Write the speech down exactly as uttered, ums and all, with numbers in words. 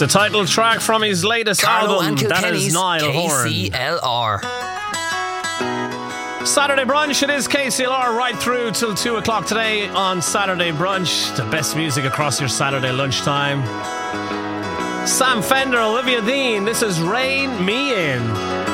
the title track from his latest Carlo album. and That is Kilkenny's Niall K Horan. C L R. Saturday Brunch, it is K C L R right through till two o'clock today on Saturday Brunch. The best music across your Saturday lunchtime. Sam Fender, Olivia Dean, this is Rain Me In.